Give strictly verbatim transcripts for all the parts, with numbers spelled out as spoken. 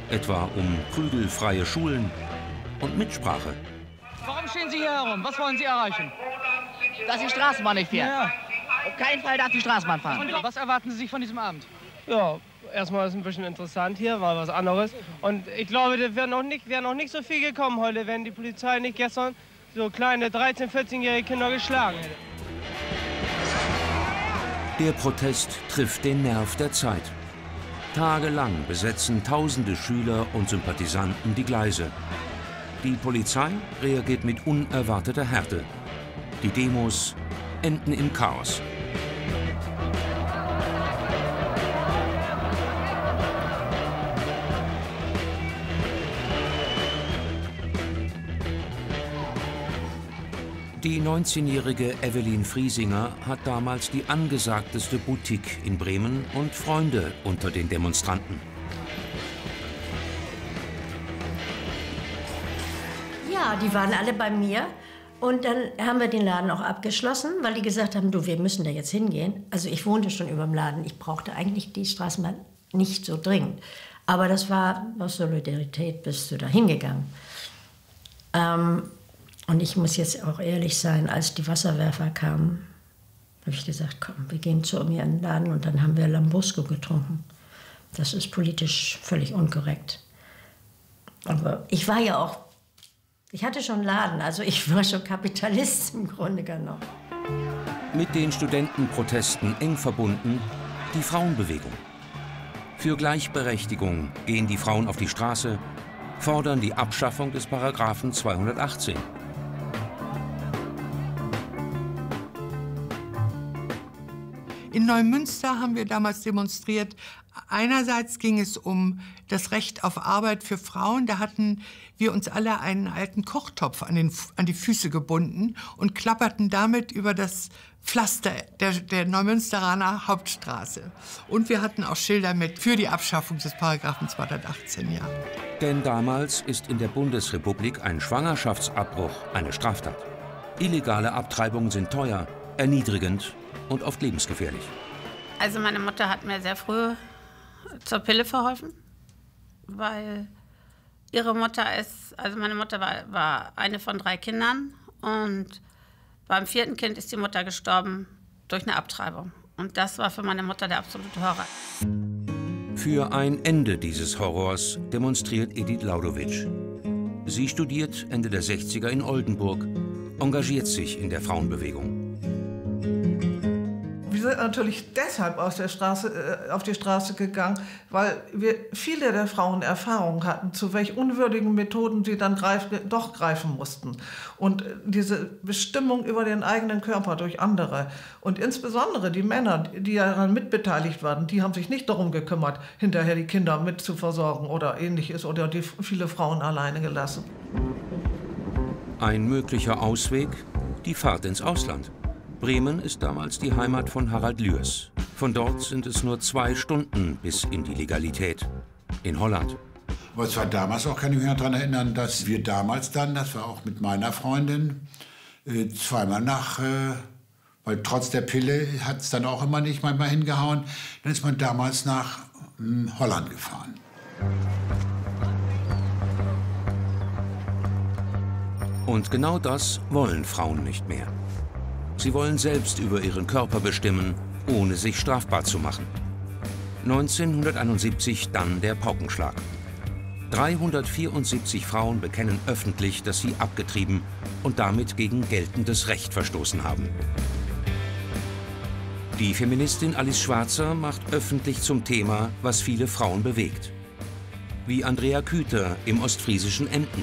etwa um prügelfreie Schulen und Mitsprache. Warum stehen Sie hier herum? Was wollen Sie erreichen? Dass die Straßenbahn nicht fährt. Ja. Auf keinen Fall darf die Straßenbahn fahren. Und was erwarten Sie sich von diesem Abend? Ja, erstmal ist es ein bisschen interessant hier, mal was anderes. Und ich glaube, da wäre noch nicht, wär noch nicht so viel gekommen heute, wenn die Polizei nicht gestern so kleine dreizehn-, vierzehnjährige Kinder geschlagen hätte. Der Protest trifft den Nerv der Zeit. Tagelang besetzen tausende Schüler und Sympathisanten die Gleise. Die Polizei reagiert mit unerwarteter Härte. Die Demos enden im Chaos. Die neunzehnjährige Evelyn Friesinger hat damals die angesagteste Boutique in Bremen und Freunde unter den Demonstranten. Ja, die waren alle bei mir. Und dann haben wir den Laden auch abgeschlossen, weil die gesagt haben, du, wir müssen da jetzt hingehen. Also ich wohnte schon über dem Laden. Ich brauchte eigentlich die Straßenbahn nicht so dringend. Aber das war aus Solidarität, bist du da hingegangen. Ähm, und ich muss jetzt auch ehrlich sein, als die Wasserwerfer kamen, habe ich gesagt, komm, wir gehen zu mir in den Laden und dann haben wir Lambrusco getrunken. Das ist politisch völlig unkorrekt. Aber ich war ja auch, ich hatte schon einen Laden, also ich war schon Kapitalist im Grunde genommen. Mit den Studentenprotesten eng verbunden die Frauenbewegung. Für Gleichberechtigung gehen die Frauen auf die Straße, fordern die Abschaffung des Paragraphen zweihundertachtzehn. In Neumünster haben wir damals demonstriert. Einerseits ging es um das Recht auf Arbeit für Frauen. Da hatten wir uns alle einen alten Kochtopf an, den, an die Füße gebunden und klapperten damit über das Pflaster der, der Neumünsteraner Hauptstraße. Und wir hatten auch Schilder mit für die Abschaffung des Paragraphen zweihundertachtzehn. Ja. Denn damals ist in der Bundesrepublik ein Schwangerschaftsabbruch eine Straftat. Illegale Abtreibungen sind teuer, erniedrigend und oft lebensgefährlich. Also meine Mutter hat mir sehr früh zur Pille verholfen, weil ihre Mutter ist, also meine Mutter war, war eine von drei Kindern und beim vierten Kind ist die Mutter gestorben durch eine Abtreibung. Und das war für meine Mutter der absolute Horror. Für ein Ende dieses Horrors demonstriert Edith Laudowitsch. Sie studiert Ende der sechziger in Oldenburg, engagiert sich in der Frauenbewegung. Wir sind natürlich deshalb aus der Straße, äh, auf die Straße gegangen, weil wir viele der Frauen Erfahrung hatten, zu welch unwürdigen Methoden sie dann greif, doch greifen mussten. Und äh, diese Bestimmung über den eigenen Körper durch andere. Und insbesondere die Männer, die daran mitbeteiligt waren, die haben sich nicht darum gekümmert, hinterher die Kinder mitzuversorgen oder ähnliches oder die viele Frauen alleine gelassen. Ein möglicher Ausweg, die Fahrt ins Ausland. Bremen ist damals die Heimat von Harald Lührs. Von dort sind es nur zwei Stunden bis in die Legalität. In Holland. Aber es war damals auch, kann ich mich noch daran erinnern, dass wir damals dann, das war auch mit meiner Freundin, äh, zweimal nach, äh, weil trotz der Pille hat es dann auch immer nicht manchmal hingehauen, dann ist man damals nach äh, Holland gefahren. Und genau das wollen Frauen nicht mehr. Sie wollen selbst über ihren Körper bestimmen, ohne sich strafbar zu machen. neunzehnhunderteinundsiebzig dann der Paukenschlag. dreihundertvierundsiebzig Frauen bekennen öffentlich, dass sie abgetrieben und damit gegen geltendes Recht verstoßen haben. Die Feministin Alice Schwarzer macht öffentlich zum Thema, was viele Frauen bewegt. Wie Andrea Küter im ostfriesischen Emden.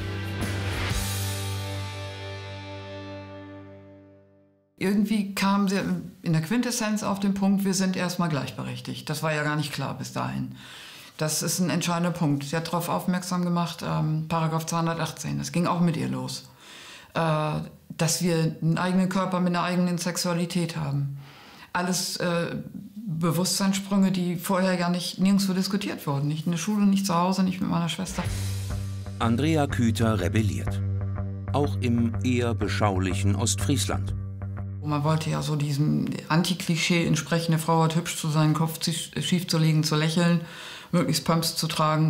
Irgendwie kam sie in der Quintessenz auf den Punkt, wir sind erstmal gleichberechtigt. Das war ja gar nicht klar bis dahin. Das ist ein entscheidender Punkt. Sie hat darauf aufmerksam gemacht, ähm, Paragraph zweihundertachtzehn, das ging auch mit ihr los. Äh, dass wir einen eigenen Körper mit einer eigenen Sexualität haben. Alles äh, Bewusstseinssprünge, die vorher gar nicht nirgendwo diskutiert wurden. Nicht in der Schule, nicht zu Hause, nicht mit meiner Schwester. Andrea Küter rebelliert. Auch im eher beschaulichen Ostfriesland. Man wollte ja so diesem Anti-Klischee entsprechende Frau hat hübsch zu sein, Kopf schief zu legen, zu lächeln, möglichst Pumps zu tragen.